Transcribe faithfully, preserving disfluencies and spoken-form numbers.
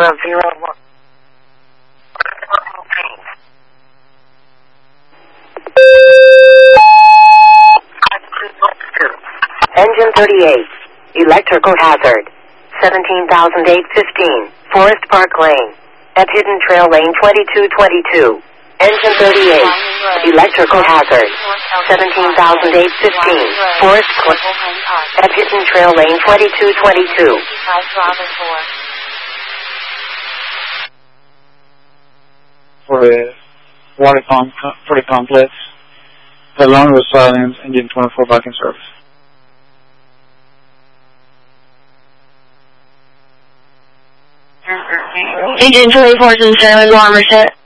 zero zero one. Engine thirty-eight. Electrical hazard. seventeen thousand eight hundred fifteen. Forest Park Lane. At Hidden Trail Lane twenty-two twenty-two. Engine thirty-eight. Electrical hazard. seventeen thousand eight hundred fifteen. Forest Park. At Hidden Trail Lane twenty-two twenty-two. For the water com for the complex, the alarm was silenced. Engine twenty-four back in service. Engine twenty-four is in service, alarm is set.